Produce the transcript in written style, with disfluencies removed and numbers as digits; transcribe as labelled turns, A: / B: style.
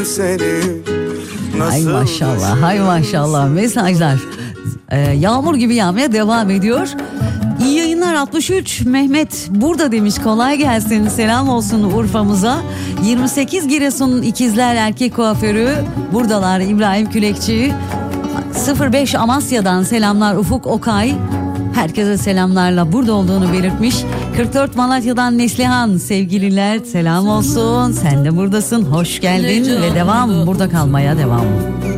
A: seni.
B: Hay maşallah, hay maşallah. Mesajlar yağmur gibi yağmaya devam ediyor. İyi yayınlar 63 Mehmet burada demiş, kolay gelsin, selam olsun Urfa'mıza. 28 Giresun İkizler Erkek Kuaförü buradalar, İbrahim Külekçi. 05 Amasya'dan selamlar Ufuk Okay, herkese selamlarla burada olduğunu belirtmiş. 44 Malatya'dan Neslihan, sevgililer selam olsun, sen de buradasın, hoş geldin ve devam, burada kalmaya devam.